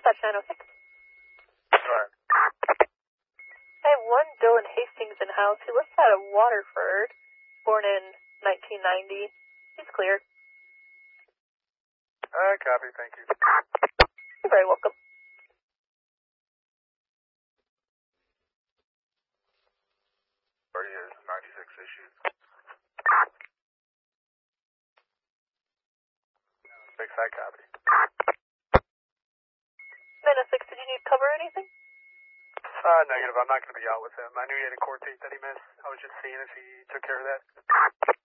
Dispatch 906. Alright. I have one Dylan Hastings in house. He lives out of Waterford, born in 1990. He's clear. Copy, thank you. You're very welcome. Already is 96 issues. 6, I copy. 906, did you need cover or anything? Negative, I'm not going to be out with him. I knew he had a court date that he missed. I was just seeing if he took care of that.